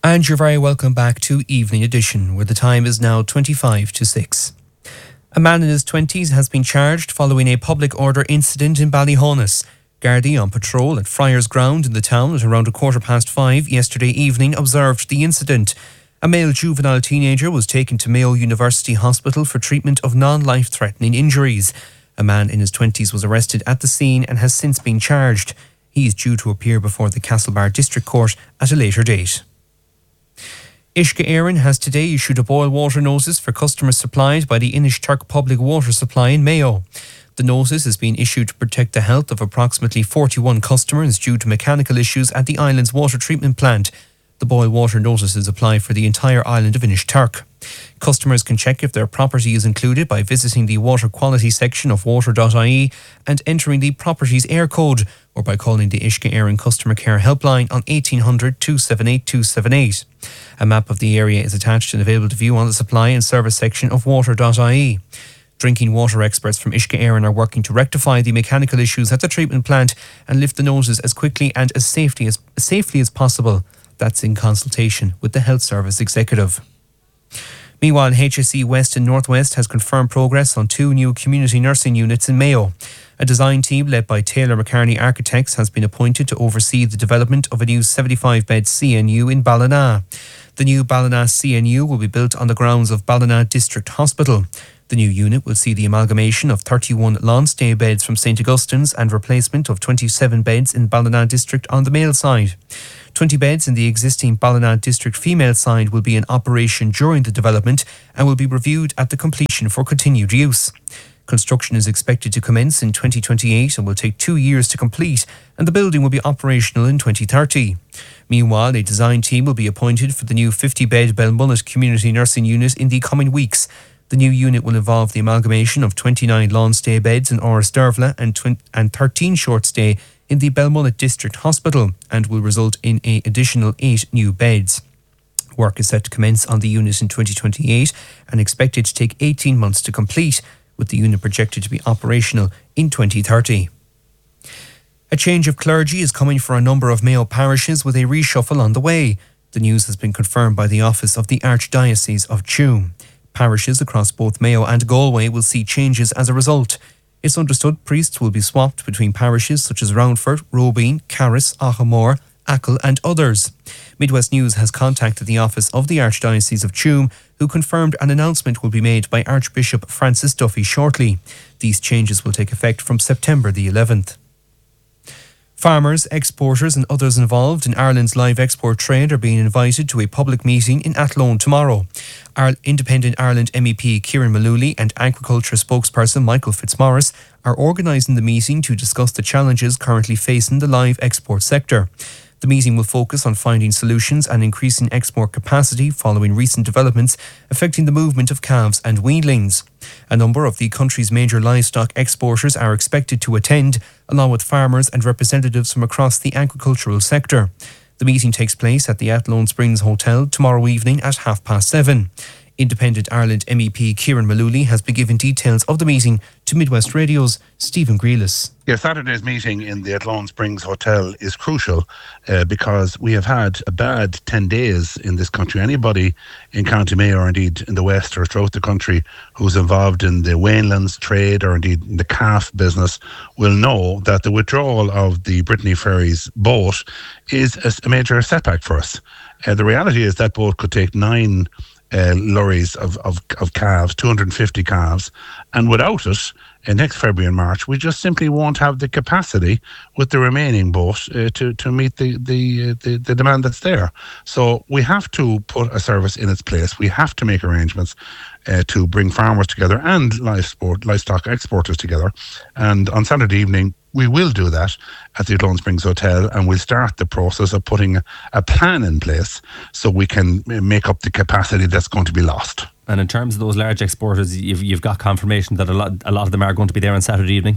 And you're very welcome back to Evening Edition, where the time is now 25 to 6. A man in his 20s has been charged following a public order incident in Ballyhonus. Gardaí on patrol at Friars Ground in the town at around 5:15 yesterday evening observed the incident. A male juvenile teenager was taken to Mayo University Hospital for treatment of non-life-threatening injuries. A man in his 20s was arrested at the scene and has since been charged. He is due to appear before the Castlebar District Court at a later date. Uisce Éireann has today issued a boil water notice for customers supplied by the Inishturk Public Water Supply in Mayo. The notice is being issued to protect the health of approximately 41 customers due to mechanical issues at the island's water treatment plant. The boil water notices apply for the entire island of Inishturk. Customers can check if their property is included by visiting the water quality section of water.ie and entering the property's air code, or by calling the Uisce Éireann Customer Care Helpline on 1800 278 278. A map of the area is attached and available to view on the supply and service section of water.ie. Drinking water experts from Uisce Éireann are working to rectify the mechanical issues at the treatment plant and lift the notice as quickly and as safely as possible. That's in consultation with the Health Service Executive. Meanwhile, HSE West and Northwest has confirmed progress on 2 new community nursing units in Mayo. A design team led by Taylor McCartney Architects has been appointed to oversee the development of a new 75-bed CNU in Ballina. The new Ballina CNU will be built on the grounds of Ballina District Hospital. The new unit will see the amalgamation of 31 long-stay beds from St Augustine's and replacement of 27 beds in Ballina District on the male side. 20 beds in the existing Ballina District female side will be in operation during the development and will be reviewed at the completion for continued use. Construction is expected to commence in 2028 and will take 2 years to complete, and the building will be operational in 2030. Meanwhile, a design team will be appointed for the new 50-bed Belmullet Community Nursing Unit in the coming weeks. The new unit will involve the amalgamation of 29 long-stay beds in Orrisdervla and 13 short-stay in the Belmullet District Hospital, and will result in an additional 8 new beds. Work is set to commence on the unit in 2028 and expected to take 18 months to complete, with the unit projected to be operational in 2030. A change of clergy is coming for a number of Mayo parishes, with a reshuffle on the way. The news has been confirmed by the Office of the Archdiocese of Tuam. Parishes across both Mayo and Galway will see changes as a result. It's understood priests will be swapped between parishes such as Roundford, Robeen, Carris, Aghamore, Achill and others. Midwest News has contacted the Office of the Archdiocese of Tuam, who confirmed an announcement will be made by Archbishop Francis Duffy shortly. These changes will take effect from September the 11th. Farmers, exporters and others involved in Ireland's live export trade are being invited to a public meeting in Athlone tomorrow. Independent Ireland MEP Kieran Mullooly and agriculture spokesperson Michael Fitzmaurice are organising the meeting to discuss the challenges currently facing the live export sector. The meeting will focus on finding solutions and increasing export capacity following recent developments affecting the movement of calves and weanlings. A number of the country's major livestock exporters are expected to attend, along with farmers and representatives from across the agricultural sector. The meeting takes place at the Athlone Springs Hotel tomorrow evening at 7:30. Independent Ireland MEP Kieran Mullooly has been given details of the meeting to Midwest Radio's Stephen Grealis. Saturday's meeting in the Athlone Springs Hotel is crucial because we have had a bad 10 days in this country. Anybody in County Mayo or indeed in the West or throughout the country who's involved in the Wainlands trade or indeed in the calf business will know that the withdrawal of the Brittany Ferries boat is a major setback for us. The reality is that boat could take 9 lorries of calves, 250 calves, and without it, next February and March, we just simply won't have the capacity with the remaining boat to meet the demand that's there. So we have to put a service in its place. We have to make arrangements to bring farmers together and livestock exporters together. And on Saturday evening, we will do that at the Athlone Springs Hotel, and we'll start the process of putting a plan in place so we can make up the capacity that's going to be lost. And in terms of those large exporters, you've got confirmation that a lot of them are going to be there on Saturday evening?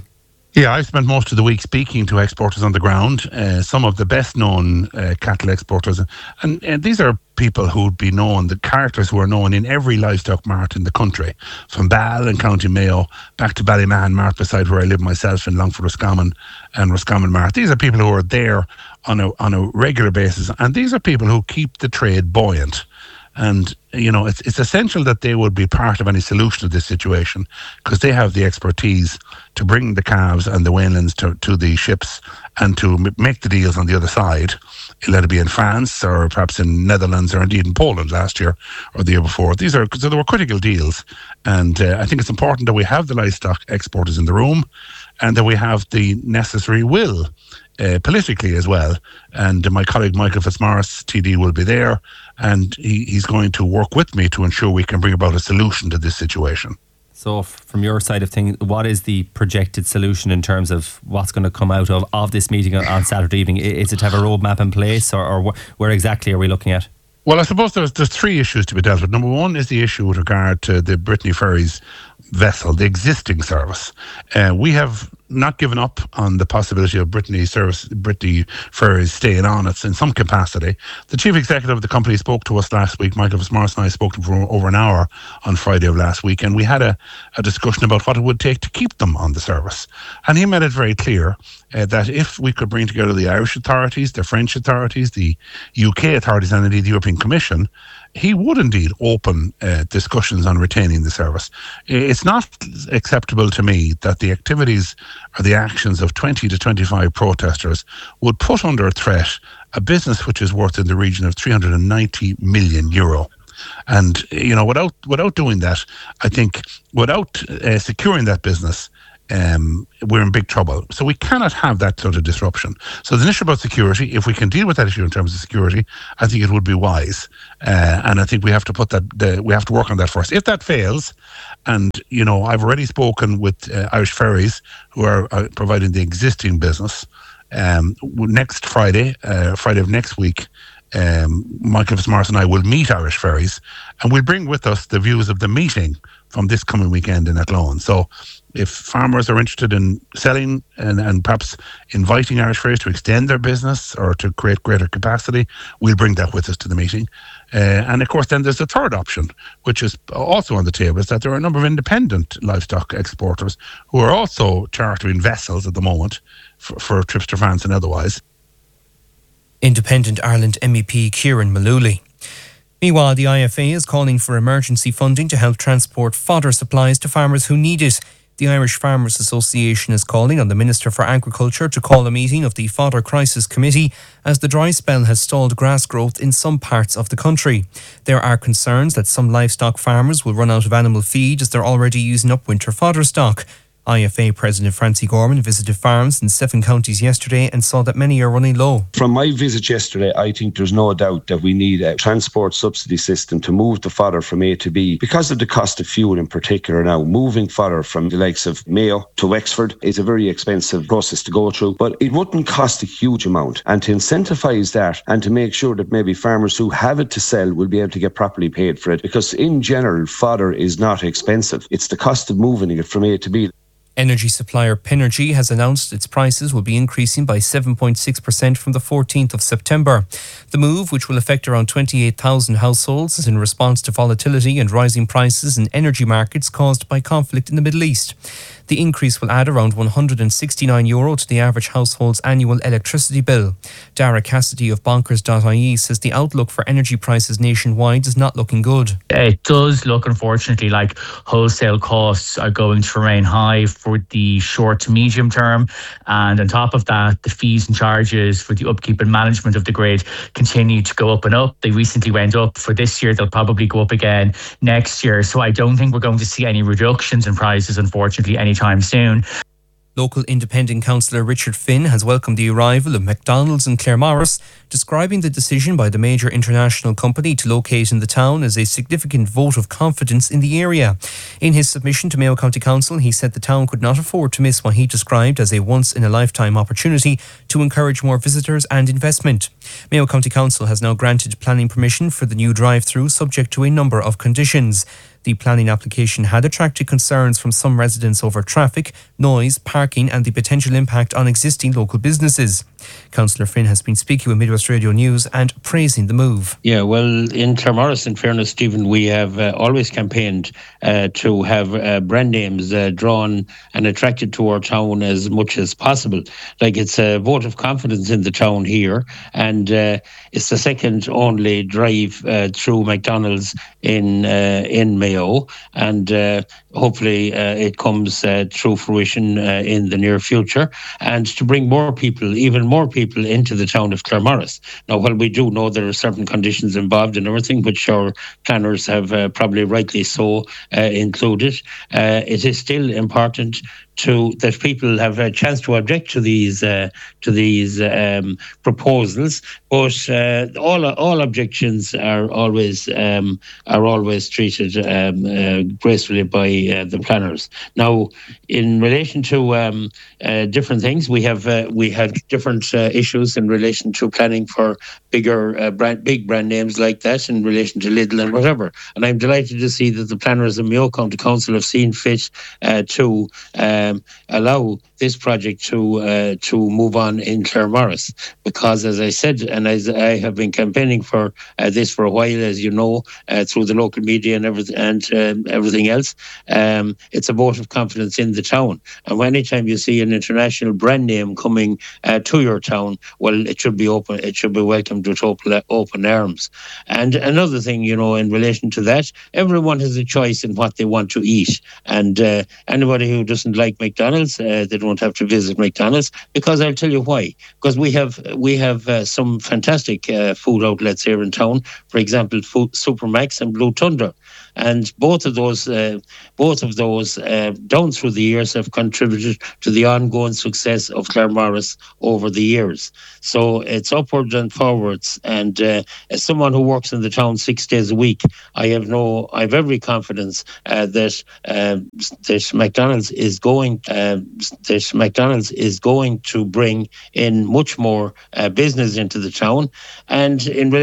Yeah, I've spent most of the week speaking to exporters on the ground, some of the best known cattle exporters. And these are people who would be known, the characters who are known in every livestock mart in the country, from Ball in County Mayo back to Ballymahan Mart, beside where I live myself, in Longford Roscommon and Roscommon Mart. These are people who are there on a regular basis, and these are people who keep the trade buoyant. And, it's essential that they would be part of any solution to this situation, because they have the expertise to bring the calves and the weanlings to the ships and to make the deals on the other side. Let it be in France or perhaps in Netherlands or indeed in Poland last year or the year before. So there were critical deals. And I think it's important that we have the livestock exporters in the room and that we have the necessary will politically as well. And my colleague Michael Fitzmaurice, TD, will be there, and he's going to work with me to ensure we can bring about a solution to this situation. So from your side of things, what is the projected solution in terms of what's going to come out of this meeting on Saturday evening? Is it to have a roadmap in place, or where exactly are we looking at? Well, I suppose there's three issues to be dealt with. Number one is the issue with regard to the Brittany Ferries vessel, the existing service. We have not given up on the possibility of Brittany Ferries staying on it in some capacity. The chief executive of the company spoke to us last week. Michael Fitzmaurice and I spoke to him for over an hour on Friday of last week, and we had a discussion about what it would take to keep them on the service. And he made it very clear that if we could bring together the Irish authorities, the French authorities, the UK authorities, and indeed the European Commission, he would indeed open discussions on retaining the service. It's not acceptable to me that the activities or the actions of 20 to 25 protesters would put under threat a business which is worth in the region of €390 million. And, without doing that, I think without securing that business, we're in big trouble. So we cannot have that sort of disruption. So there's an issue about security. If we can deal with that issue in terms of security, I think it would be wise. And I think we have to we have to work on that first. If that fails, and I've already spoken with Irish Ferries, who are providing the existing business. Next Friday of next week, Michael Fitzmaurice and I will meet Irish Ferries, and we'll bring with us the views of the meeting from this coming weekend in Athlone. So if farmers are interested in selling and perhaps inviting Irish Ferries to extend their business or to create greater capacity, we'll bring that with us to the meeting. And of course, then there's a third option, which is also on the table, is that there are a number of independent livestock exporters who are also chartering vessels at the moment for trips to France and otherwise. Independent Ireland MEP Kieran Mullooly. Meanwhile, the IFA is calling for emergency funding to help transport fodder supplies to farmers who need it. The Irish Farmers Association is calling on the Minister for Agriculture to call a meeting of the Fodder Crisis Committee as the dry spell has stalled grass growth in some parts of the country. There are concerns that some livestock farmers will run out of animal feed as they're already using up winter fodder stock. IFA President Francie Gorman visited farms in 7 counties yesterday and saw that many are running low. From my visit yesterday, I think there's no doubt that we need a transport subsidy system to move the fodder from A to B. Because of the cost of fuel in particular now, moving fodder from the likes of Mayo to Wexford is a very expensive process to go through, but it wouldn't cost a huge amount. And to incentivise that and to make sure that maybe farmers who have it to sell will be able to get properly paid for it, because in general, fodder is not expensive. It's the cost of moving it from A to B. Energy supplier Pinergy has announced its prices will be increasing by 7.6% from the 14th of September. The move, which will affect around 28,000 households, is in response to volatility and rising prices in energy markets caused by conflict in the Middle East. The increase will add around €169 to the average household's annual electricity bill. Dara Cassidy of Bonkers.ie says the outlook for energy prices nationwide is not looking good. It does look, unfortunately, like wholesale costs are going to remain high for the short to medium term. And on top of that, the fees and charges for the upkeep and management of the grid continue to go up and up. They recently went up for this year. They'll probably go up again next year. So I don't think we're going to see any reductions in prices, unfortunately, anytime soon. Local independent councillor Richard Finn has welcomed the arrival of McDonald's in Claremorris, describing the decision by the major international company to locate in the town as a significant vote of confidence in the area. In his submission to Mayo County Council, he said the town could not afford to miss what he described as a once-in-a-lifetime opportunity to encourage more visitors and investment. Mayo County Council has now granted planning permission for the new drive-through, subject to a number of conditions. The planning application had attracted concerns from some residents over traffic, noise, parking and the potential impact on existing local businesses. Councillor Finn has been speaking with Midwest Radio News and praising the move. Yeah, well, in Claremorris, in fairness, Stephen, we have always campaigned to have brand names drawn and attracted to our town as much as possible. Like, it's a vote of confidence in the town here, and it's the second only drive through McDonald's in Mayo, and hopefully it comes through fruition in the near future, and to bring more people, even more people, into the town of Claremorris. Now, while we do know there are certain conditions involved and everything, which our planners have probably rightly so included, it is still important that people have a chance to object to these proposals, but all objections are always treated gracefully by the planners. Now, in relation to different things, we had different issues in relation to planning for bigger big brand names like that in relation to Lidl and whatever. And I'm delighted to see that the planners in Mayo County Council have seen fit to allow this project to move on in Claremorris, because, as I said, and as I have been campaigning for this for a while, as you know, through the local media and everything else, it's a vote of confidence in the town. And anytime you see an international brand name coming to your town, well, it should be open. It should be welcomed with open arms. And another thing, you know, in relation to that, everyone has a choice in what they want to eat, and anybody who doesn't like McDonald's, they don't have to visit McDonald's, because I'll tell you why. Because we have some fantastic food outlets here in town. For example, Supermax and Blue Tundra, and both of those down through the years have contributed to the ongoing success of Claremorris over the years. So it's upwards and forwards. And as someone who works in the town 6 days a week, I have every confidence that McDonald's is going to bring in much more business into the town. And in